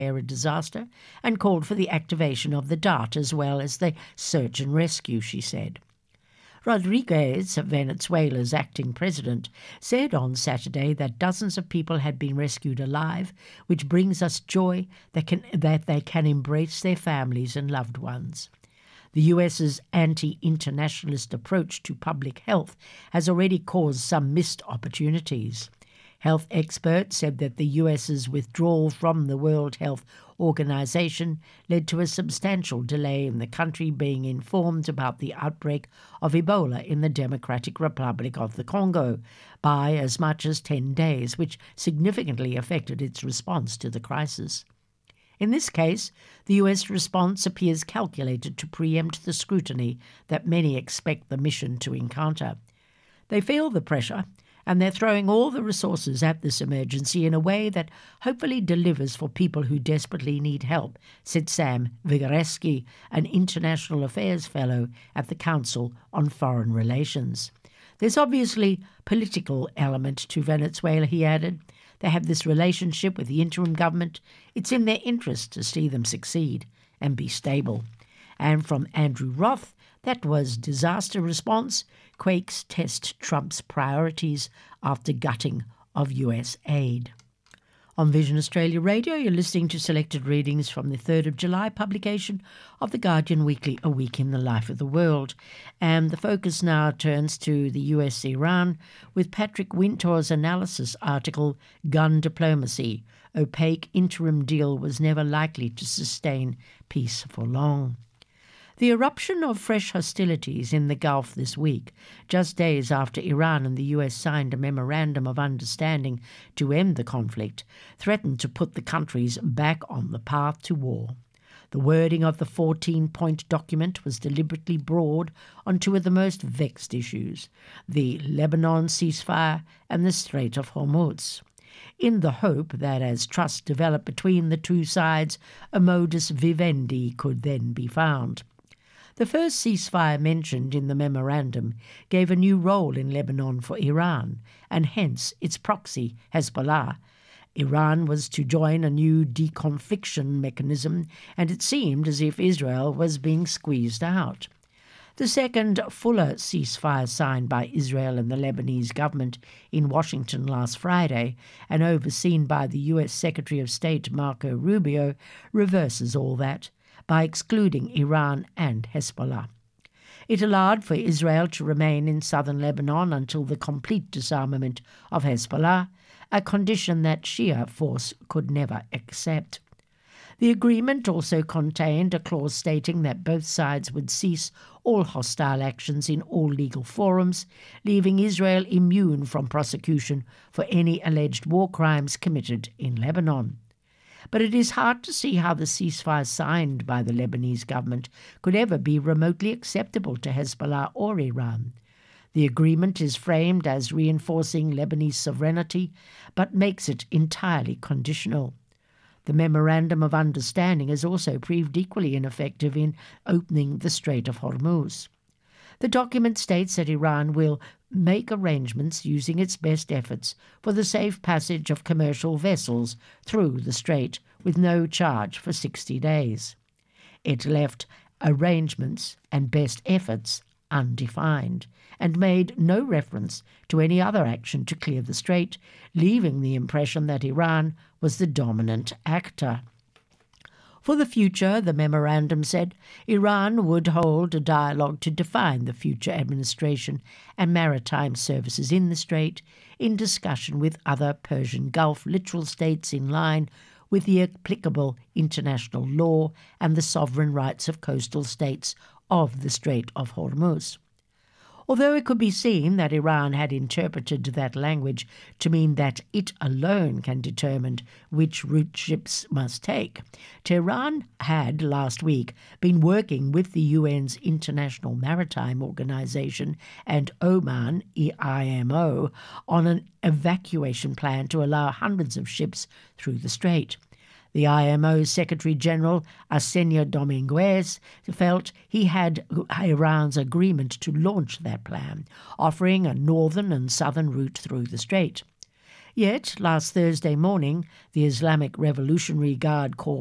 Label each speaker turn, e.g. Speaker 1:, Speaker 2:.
Speaker 1: a disaster and called for the activation of the DART as well as the search and rescue, she said. Rodriguez, Venezuela's acting president, said on Saturday that dozens of people had been rescued alive, which brings us joy that they can embrace their families and loved ones. The US's anti-internationalist approach to public health has already caused some missed opportunities. Health experts said that the US's withdrawal from the World Health Organization led to a substantial delay in the country being informed about the outbreak of Ebola in the Democratic Republic of the Congo by as much as 10 days, which significantly affected its response to the crisis. In this case, the US response appears calculated to preempt the scrutiny that many expect the mission to encounter. They feel the pressure, and they're throwing all the resources at this emergency in a way that hopefully delivers for people who desperately need help, said Sam Vigoreski, an international affairs fellow at the Council on Foreign Relations. There's obviously political element to Venezuela, he added. They have this relationship with the interim government. It's in their interest to see them succeed and be stable. And from Andrew Roth, that was disaster response. Quakes test Trump's priorities after gutting of US aid. On Vision Australia Radio, you're listening to selected readings from the 3rd of July publication of The Guardian Weekly, A Week in the Life of the World. And the focus now turns to the US-Iran with Patrick Wintour's analysis article, Gun Diplomacy, Opaque Interim Deal Was Never Likely to Sustain Peace for Long. The eruption of fresh hostilities in the Gulf this week, just days after Iran and the US signed a memorandum of understanding to end the conflict, threatened to put the countries back on the path to war. The wording of the 14-point document was deliberately broad on two of the most vexed issues, the Lebanon ceasefire and the Strait of Hormuz, in the hope that as trust developed between the two sides, a modus vivendi could then be found. The first ceasefire mentioned in the memorandum gave a new role in Lebanon for Iran, and hence its proxy, Hezbollah. Iran was to join a new deconfliction mechanism, and it seemed as if Israel was being squeezed out. The second, fuller ceasefire signed by Israel and the Lebanese government in Washington last Friday and overseen by the U.S. Secretary of State Marco Rubio, reverses all that by excluding Iran and Hezbollah. It allowed for Israel to remain in southern Lebanon until the complete disarmament of Hezbollah, a condition that Shia force could never accept. The agreement also contained a clause stating that both sides would cease all hostile actions in all legal forums, leaving Israel immune from prosecution for any alleged war crimes committed in Lebanon. But it is hard to see how the ceasefire signed by the Lebanese government could ever be remotely acceptable to Hezbollah or Iran. The agreement is framed as reinforcing Lebanese sovereignty, but makes it entirely conditional. The Memorandum of Understanding has also proved equally ineffective in opening the Strait of Hormuz. The document states that Iran will make arrangements using its best efforts for the safe passage of commercial vessels through the strait with no charge for 60 days. It left arrangements and best efforts undefined and made no reference to any other action to clear the strait, leaving the impression that Iran was the dominant actor. For the future, the memorandum said, Iran would hold a dialogue to define the future administration and maritime services in the strait in discussion with other Persian Gulf littoral states in line with the applicable international law and the sovereign rights of coastal states of the Strait of Hormuz. Although it could be seen that Iran had interpreted that language to mean that it alone can determine which route ships must take, Tehran had last week been working with the UN's International Maritime Organization and Oman, IMO, on an evacuation plan to allow hundreds of ships through the strait. The IMO Secretary-General Arsenio Dominguez felt he had Iran's agreement to launch that plan, offering a northern and southern route through the strait. Yet, last Thursday morning, the Islamic Revolutionary Guard Corps